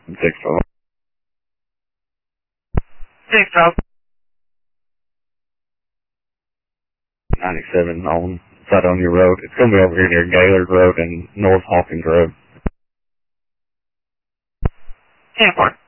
6-12. 6-12. 97 on Sidonia Road. It's going to be over here near Gaylord Road and North Hawkins Road. 10-4.